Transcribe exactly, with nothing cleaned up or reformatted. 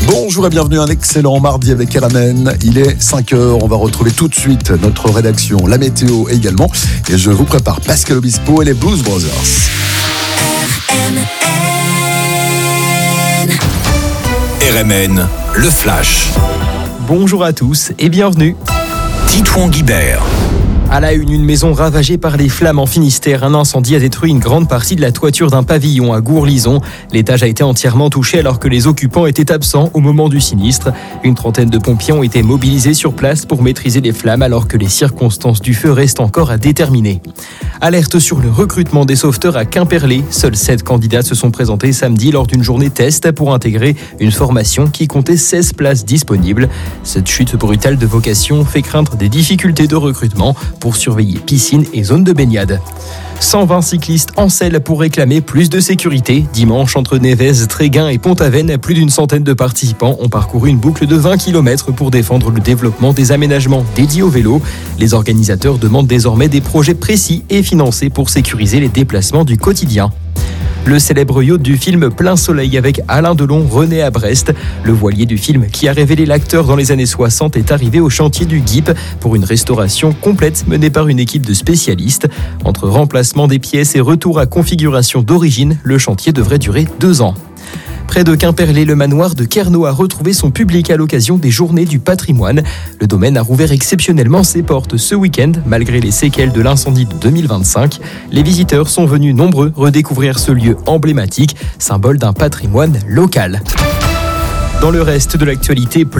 Bonjour et bienvenue, un excellent mardi avec R M N. Il est cinq heures, on va retrouver tout de suite notre rédaction, la météo également. Et je vous prépare Pascal Obispo et les Blues Brothers. R M N. R M N, le flash. Bonjour à tous et bienvenue. Titouan Guibert. À la une, une maison ravagée par les flammes en Finistère. Un incendie a détruit une grande partie de la toiture d'un pavillon à Gourlison. L'étage a été entièrement touché alors que les occupants étaient absents au moment du sinistre. Une trentaine de pompiers ont été mobilisés sur place pour maîtriser les flammes alors que les circonstances du feu restent encore à déterminer. Alerte sur le recrutement des sauveteurs à Quimperlé. Seuls sept candidats se sont présentés samedi lors d'une journée test pour intégrer une formation qui comptait seize places disponibles. Cette chute brutale de vocation fait craindre des difficultés de recrutement pour surveiller piscines et zones de baignade. cent vingt cyclistes en selle pour réclamer plus de sécurité. Dimanche, entre Névez, Tréguin et Pont-Aven, plus d'une centaine de participants ont parcouru une boucle de vingt kilomètres pour défendre le développement des aménagements dédiés au vélo. Les organisateurs demandent désormais des projets précis et financés pour sécuriser les déplacements du quotidien. Le célèbre yacht du film Plein Soleil avec Alain Delon renaît à Brest. Le voilier du film qui a révélé l'acteur dans les années soixante est arrivé au chantier du G I P pour une restauration complète menée par une équipe de spécialistes. Entre remplacement des pièces et retour à configuration d'origine, le chantier devrait durer deux ans. Près de Quimperlé, le manoir de Kerno a retrouvé son public à l'occasion des Journées du patrimoine. Le domaine a rouvert exceptionnellement ses portes ce week-end, malgré les séquelles de l'incendie de deux mille vingt-cinq. Les visiteurs sont venus nombreux redécouvrir ce lieu emblématique, symbole d'un patrimoine local. Dans le reste de l'actualité,